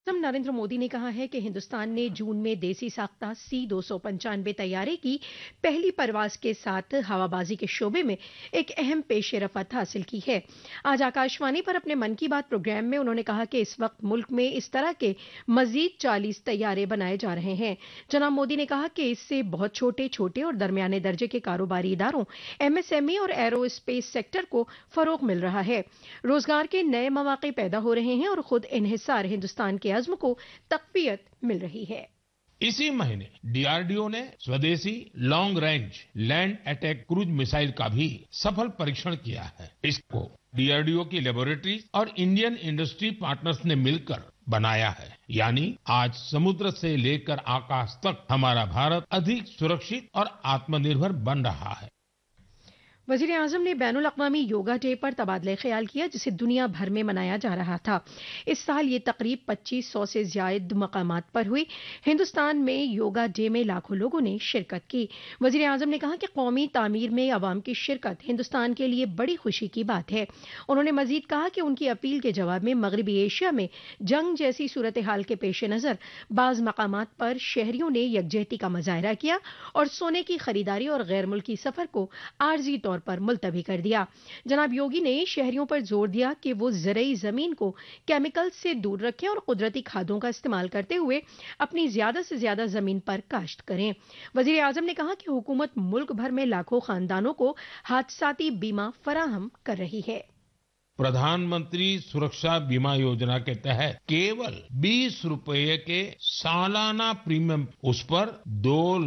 नरेंद्र मोदी ने कहा है कि हिंदुस्तान ने जून में देसी साख्ता C-295 तैयारे की पहली परवाज के साथ हवाबाजी के शोबे में एक अहम पेशरफत हासिल की है। आज आकाशवाणी पर अपने मन की बात प्रोग्राम में उन्होंने कहा कि इस वक्त मुल्क में इस तरह के मजीद 40 तैयारे बनाए जा रहे हैं। जनाब मोदी ने कहा कि इससे बहुत छोटे छोटे और दरमियाने दर्जे के कारोबारी इदारों, MSME और एरोस्पेस सेक्टर को फरोग मिल रहा है। रोजगार के नए मौके पैदा हो रहे हैं और खुद इन्हिसार हिंदुस्तान के अज़्म को तक़वियत मिल रही है। इसी महीने डीआरडीओ ने स्वदेशी long range land attack cruise missile का भी सफल परीक्षण किया है। इसको डीआरडीओ की लेबोरेटरीज और इंडियन इंडस्ट्री पार्टनर्स ने मिलकर बनाया है। यानी आज समुद्र से लेकर आकाश तक हमारा भारत अधिक सुरक्षित और आत्मनिर्भर बन रहा है। वजीर आजम ने बैनुल अक़वामी योगा डे पर तबादला ख्याल किया, जिसे दुनिया भर में मनाया जा रहा था। इस साल ये तकरीब 2500 से ज्यादा मकामात पर हुई। हिंदुस्तान में योगा डे में लाखों लोगों ने शिरकत की। वजीर आजम ने कहा कि कौमी तामीर में अवाम की शिरकत हिंदुस्तान के लिए बड़ी खुशी की बात है। उन्होंने मजीद कहा कि उनकी अपील के जवाब में मगरबी एशिया में जंग जैसी सूरत हाल के पेश नजर बाज मकामात पर शहरियों ने यकजहती का मुजाहरा किया और सोने की खरीदारी और गैर मुल्की सफर को आर्जी तौर पर मुलतवी कर दिया। जनाब योगी ने शहरियों पर जोर दिया कि वो ज़रई जमीन को केमिकल से दूर रखें और कुदरती खादों का इस्तेमाल करते हुए अपनी ज्यादा से ज्यादा जमीन पर काश्त करें। वजीर आजम ने कहा कि हुकूमत मुल्क भर में लाखों खानदानों को हादसाती बीमा फराहम कर रही है। प्रधानमंत्री सुरक्षा बीमा योजना के तहत केवल 20 रुपए के सालाना प्रीमियम, उस पर 2